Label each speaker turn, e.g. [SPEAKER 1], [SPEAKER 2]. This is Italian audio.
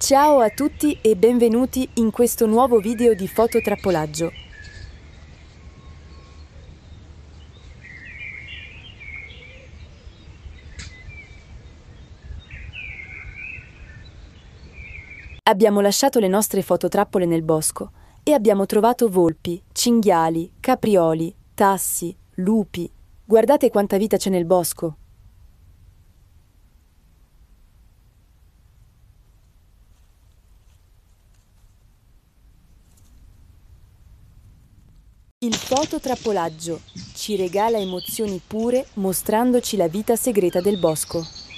[SPEAKER 1] Ciao a tutti e benvenuti in questo nuovo video di fototrappolaggio. Abbiamo lasciato le nostre fototrappole nel bosco e abbiamo trovato volpi, cinghiali, caprioli, tassi, lupi. Guardate quanta vita c'è nel bosco. Il fototrappolaggio ci regala emozioni pure mostrandoci la vita segreta del bosco.